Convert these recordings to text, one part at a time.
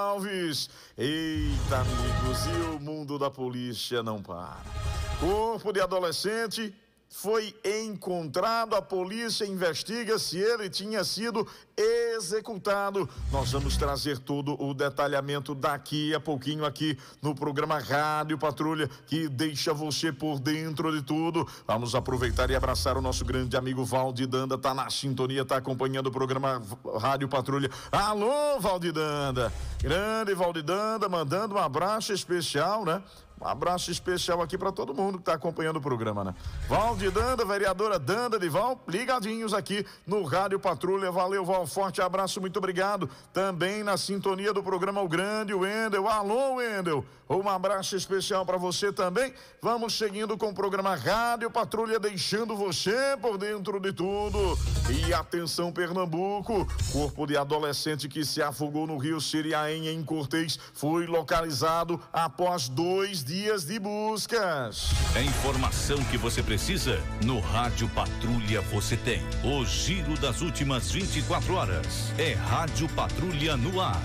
Alves. Eita, amigos, e o mundo da polícia não para. Corpo de adolescente foi encontrado, a polícia investiga se ele tinha sido executado. Nós vamos trazer todo o detalhamento daqui a pouquinho aqui no programa Rádio Patrulha, que deixa você por dentro de tudo. Vamos aproveitar e abraçar o nosso grande amigo Valdidanda, tá na sintonia, tá acompanhando o programa Rádio Patrulha. Alô, Valdidanda, grande Valdidanda, mandando um abraço especial, né? Um abraço especial aqui para todo mundo que está acompanhando o programa, né? Valdidanda, vereadora Danda de Val, ligadinhos aqui no Rádio Patrulha. Valeu, Val, forte abraço, muito obrigado. Também na sintonia do programa o grande Wendel. Alô, Wendel, um abraço especial para você também. Vamos seguindo com o programa Rádio Patrulha, deixando você por dentro de tudo. E atenção, Pernambuco, corpo de adolescente que se afogou no rio Siriaém, em Cortês, foi localizado após 2 dias de buscas. É informação que você precisa? No Rádio Patrulha você tem o giro das últimas 24 horas. É Rádio Patrulha no ar.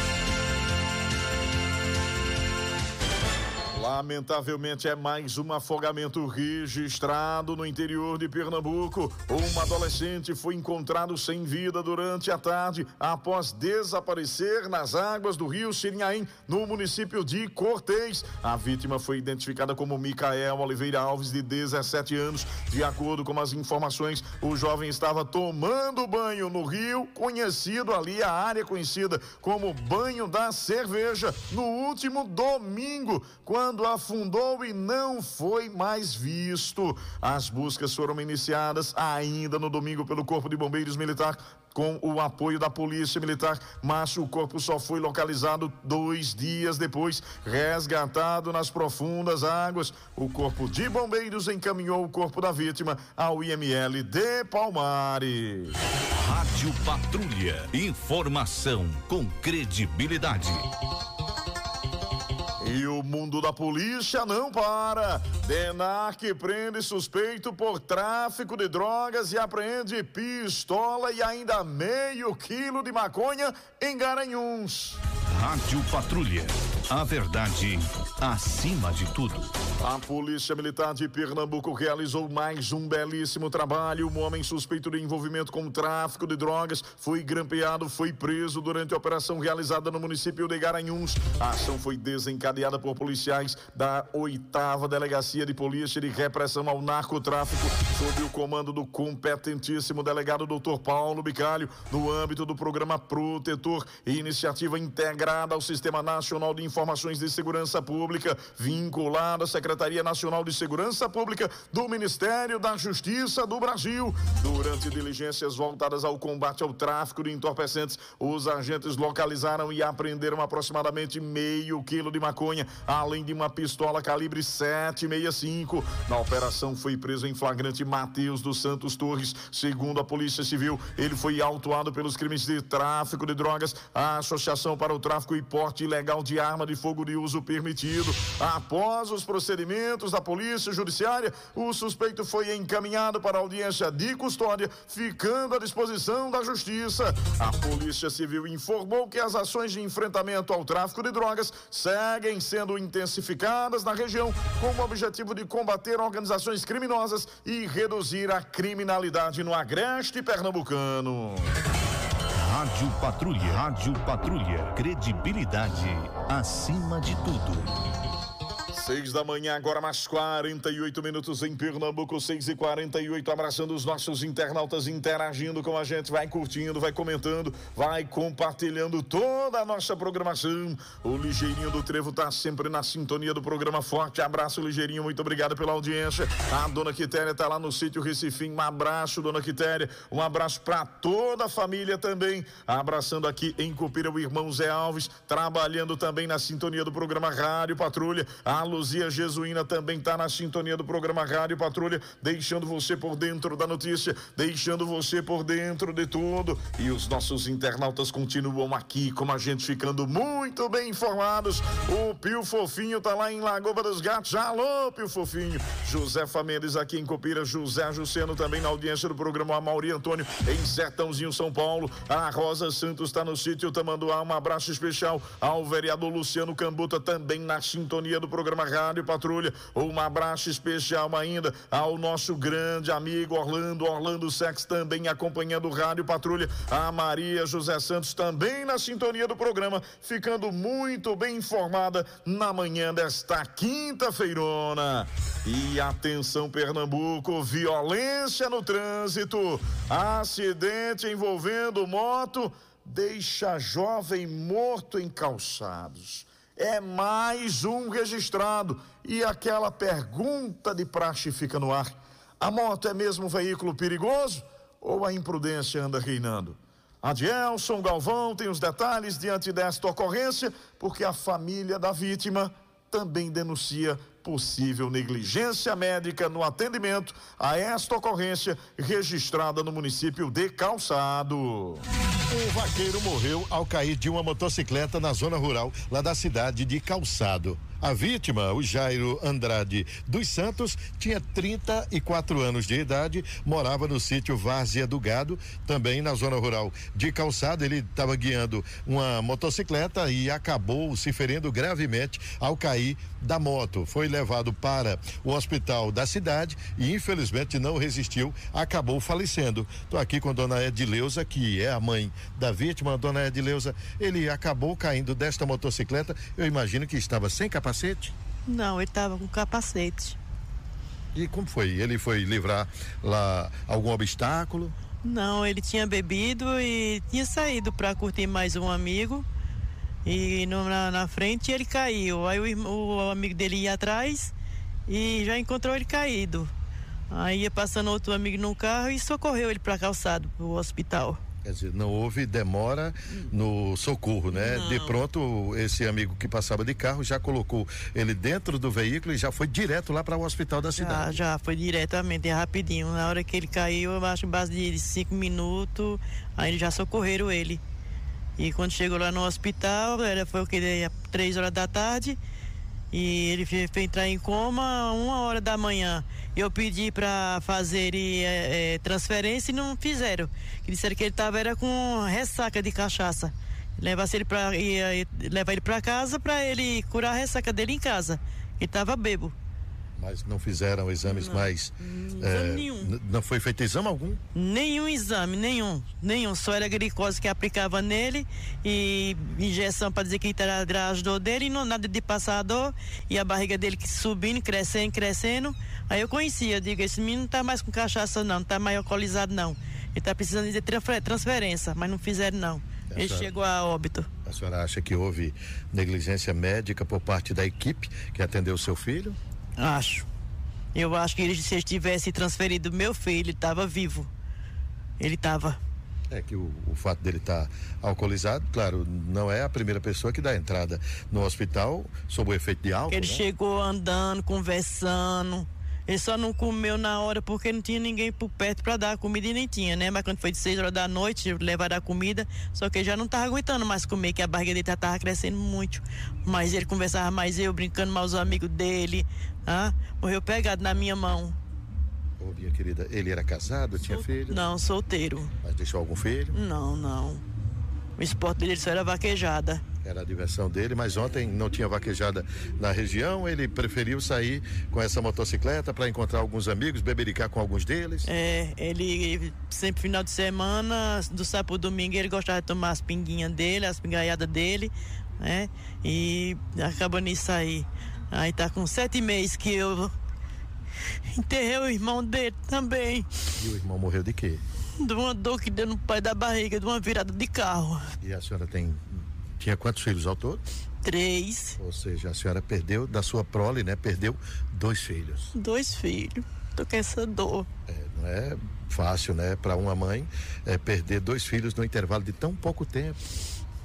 Lamentavelmente é mais um afogamento registrado no interior de Pernambuco. Um adolescente foi encontrado sem vida durante a tarde após desaparecer nas águas do rio Siriaém, no município de Cortês. A vítima foi identificada como Micael Oliveira Alves, de 17 anos. De acordo com as informações, o jovem estava tomando banho no rio, conhecido ali, a área conhecida como Banho da Cerveja, no último domingo, quando afundou e não foi mais visto. As buscas foram iniciadas ainda no domingo pelo Corpo de Bombeiros Militar, com o apoio da Polícia Militar, mas o corpo só foi localizado 2 dias depois, resgatado nas profundas águas. O Corpo de Bombeiros encaminhou o corpo da vítima ao IML de Palmares. Rádio Patrulha, informação com credibilidade. E o mundo da polícia não para. DENARC prende suspeito por tráfico de drogas e apreende pistola e ainda meio quilo de maconha em Garanhuns. Rádio Patrulha, a verdade acima de tudo. A Polícia Militar de Pernambuco realizou mais um belíssimo trabalho. Um homem suspeito de envolvimento com tráfico de drogas foi grampeado, foi preso durante a operação realizada no município de Garanhuns. A ação foi desencadeada por policiais da 8ª Delegacia de Polícia de Repressão ao Narcotráfico, sob o comando do competentíssimo delegado Dr. Paulo Bicalho, no âmbito do programa Protetor, iniciativa integrada ao Sistema Nacional de Informações de Segurança Pública, vinculada à Secretaria Nacional de Segurança Pública do Ministério da Justiça do Brasil. Durante diligências voltadas ao combate ao tráfico de entorpecentes, os agentes localizaram e apreenderam aproximadamente meio quilo de maconha, além de uma pistola calibre 7,65. Na operação foi preso em flagrante Matheus dos Santos Torres. Segundo a Polícia Civil, ele foi autuado pelos crimes de tráfico de drogas, associação para o tráfico e porte ilegal de arma de fogo de uso permitido. Após os procedimentos da Polícia Judiciária, o suspeito foi encaminhado para a audiência de custódia, ficando à disposição da Justiça. A Polícia Civil informou que as ações de enfrentamento ao tráfico de drogas seguem sendo intensificadas na região, com o objetivo de combater organizações criminosas e reduzir a criminalidade no agreste pernambucano. Rádio Patrulha, credibilidade acima de tudo. 6 da manhã, agora mais 48 minutos em Pernambuco, 6h48, abraçando os nossos internautas, interagindo com a gente, vai curtindo, vai comentando, vai compartilhando toda a nossa programação. O Ligeirinho do Trevo tá sempre na sintonia do programa. Forte abraço, Ligeirinho, muito obrigado pela audiência. A dona Quitéria tá lá no sítio Recifim, um abraço, dona Quitéria, um abraço pra toda a família também, abraçando aqui em Cupira o irmão Zé Alves, trabalhando também na sintonia do programa Rádio Patrulha. A Luzia Jesuína também está na sintonia do programa Rádio Patrulha, deixando você por dentro da notícia, deixando você por dentro de tudo. E os nossos internautas continuam aqui, como a gente, ficando muito bem informados. O Pio Fofinho tá lá em Lagoa dos Gatos. Alô, Pio Fofinho. José Mendes aqui em Copira, José Juceno também na audiência do programa, a Mauri Antônio em Sertãozinho, São Paulo. A Rosa Santos está no sítio Tamanduá. Um abraço especial ao vereador Luciano Cambuta, também na sintonia do programa Rádio Patrulha. Um abraço especial ainda ao nosso grande amigo Orlando Sex, também acompanhando o Rádio Patrulha. A Maria José Santos também na sintonia do programa, ficando muito bem informada na manhã desta quinta-feirona. E atenção, Pernambuco, violência no trânsito. Acidente envolvendo moto deixa jovem morto em calçados. É mais um registrado. E aquela pergunta de praxe fica no ar: a moto é mesmo um veículo perigoso ou a imprudência anda reinando? Adielson Galvão tem os detalhes diante desta ocorrência, porque a família da vítima também denuncia possível negligência médica no atendimento a esta ocorrência registrada no município de Calçado. Um vaqueiro morreu ao cair de uma motocicleta na zona rural lá da cidade de Calçado. A vítima, o Jairo Andrade dos Santos, tinha 34 anos de idade, morava no sítio Várzea do Gado, também na zona rural de Calçado. Ele estava guiando uma motocicleta e acabou se ferindo gravemente ao cair da moto. Foi levado para o hospital da cidade e infelizmente não resistiu, acabou falecendo. Estou aqui com dona Edileuza, que é a mãe da vítima. Dona Edileuza, ele acabou caindo desta motocicleta, eu imagino que estava sem capacete? Não, ele estava com capacete. E como foi? Ele foi livrar lá algum obstáculo? Não, ele tinha bebido e tinha saído para curtir mais um amigo. E na frente ele caiu. Aí o amigo dele ia atrás e já encontrou ele caído. Aí ia passando outro amigo no carro e socorreu ele para Calçado, para o hospital. Quer dizer, não houve demora no socorro, né? Não. De pronto, esse amigo que passava de carro já colocou ele dentro do veículo e já foi direto lá para o hospital da cidade. Já foi diretamente, rapidinho. Na hora que ele caiu, eu acho em base de 5 minutos, aí já socorreram ele. E quando chegou lá no hospital, foi o que? 3 horas da tarde, e ele foi entrar em coma 1 hora da manhã. Eu pedi para fazer transferência e não fizeram. Disseram que ele era com ressaca de cachaça. Levar ele para casa para ele curar a ressaca dele em casa. Ele estava bêbado. Mas não fizeram exames mais? Exame nenhum. Não foi feito exame algum? Nenhum exame, nenhum. Só era glicose que aplicava nele e injeção para dizer que era a dor dele e não nada de passar a dor, e a barriga dele subindo, crescendo. Aí eu conhecia, eu digo, esse menino não tá mais com cachaça não tá mais alcoolizado não. Ele tá precisando de transferência, mas não fizeram não. Ele chegou a óbito. A senhora acha que houve negligência médica por parte da equipe que atendeu o seu filho? Acho. Eu acho que se ele tivesse transferido meu filho, ele estava vivo. Ele estava. É que o fato dele estar alcoolizado, claro, não é a primeira pessoa que dá entrada no hospital sob o efeito de álcool. Ele chegou andando, conversando. Ele só não comeu na hora porque não tinha ninguém por perto para dar a comida e nem tinha, né? Mas quando foi de 6 horas da noite, levaram a comida, só que ele já não estava aguentando mais comer, que a barriga dele já estava crescendo muito. Mas ele conversava mais brincando mais os amigos dele. Morreu pegado na minha mão. Ô, minha querida, ele era casado, tinha filho? Não, solteiro. Mas deixou algum filho? Não. O esporte dele só era vaquejada. Era a diversão dele, mas ontem não tinha vaquejada na região, ele preferiu sair com essa motocicleta para encontrar alguns amigos, bebericar com alguns deles. Ele sempre final de semana, do sábado pro domingo, ele gostava de tomar as pinguinhas dele, as pingaiadas dele, né? E acabou nisso aí. Aí tá com 7 meses que eu enterrei o irmão dele também. E o irmão morreu de quê? De uma dor que deu no pai da barriga, de uma virada de carro. E a senhora tinha quantos filhos ao todo? 3. Ou seja, a senhora perdeu da sua prole, né? Perdeu 2 filhos. 2 filhos. Tô com essa dor. Não é fácil, né? Para uma mãe perder 2 filhos no intervalo de tão pouco tempo.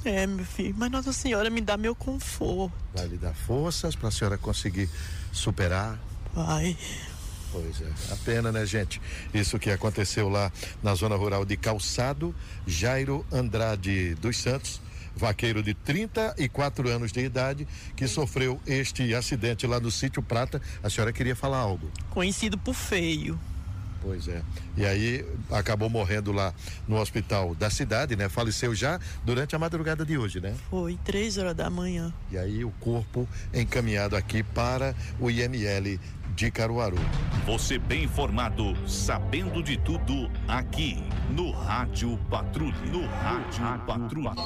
É, meu filho, mas Nossa Senhora me dá meu conforto. Vai lhe dar forças para a senhora conseguir superar. Vai. Pois é, a pena, né, gente? Isso que aconteceu lá na zona rural de Calçado. Jairo Andrade dos Santos, vaqueiro de 34 anos de idade, que sofreu este acidente lá no Sítio Prata. A senhora queria falar algo? Conhecido por feio. Pois é. E aí acabou morrendo lá no hospital da cidade, né? Faleceu já durante a madrugada de hoje, né? Foi 3h da manhã. E aí o corpo encaminhado aqui para o IML de Caruaru. Você bem informado, sabendo de tudo, aqui no Rádio Patrulha. No Rádio Patrulha.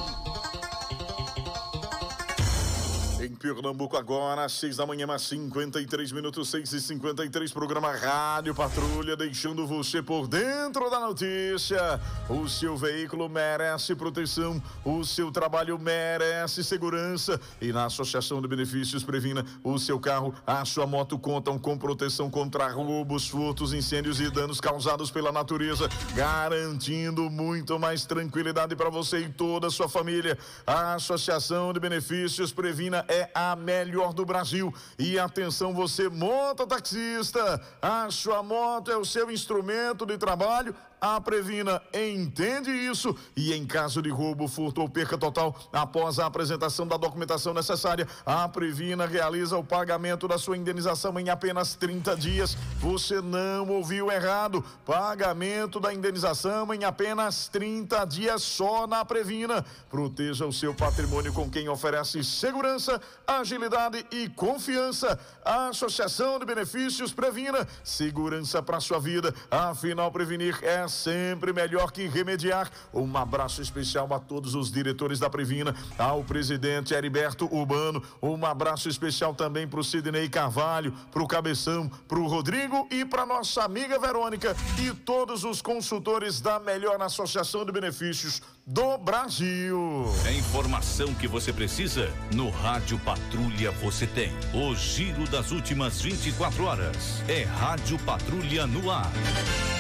Em Pernambuco agora, 6 da manhã, mais 53 minutos, 6h53, programa Rádio Patrulha, deixando você por dentro da notícia. O seu veículo merece proteção, o seu trabalho merece segurança. E na Associação de Benefícios Previna, o seu carro, a sua moto contam com proteção contra roubos, furtos, incêndios e danos causados pela natureza, garantindo muito mais tranquilidade para você e toda a sua família. A Associação de Benefícios Previna é a melhor do Brasil. E atenção, você mototaxista, a sua moto é o seu instrumento de trabalho. A Previna entende isso e em caso de roubo, furto ou perca total, após a apresentação da documentação necessária, a Previna realiza o pagamento da sua indenização em apenas 30 dias. Você não ouviu errado. Pagamento da indenização em apenas 30 dias só na Previna. Proteja o seu patrimônio com quem oferece segurança, agilidade e confiança. A Associação de Benefícios Previna, segurança para sua vida. Afinal, prevenir é sempre melhor que remediar. Um abraço especial a todos os diretores da Previna, ao presidente Heriberto Urbano. Um abraço especial também para o Sidney Carvalho, para o Cabeção, para o Rodrigo e para nossa amiga Verônica e todos os consultores da melhor Associação de Benefícios do Brasil. É informação que você precisa? No Rádio Patrulha você tem. O giro das últimas 24 horas. É Rádio Patrulha no ar.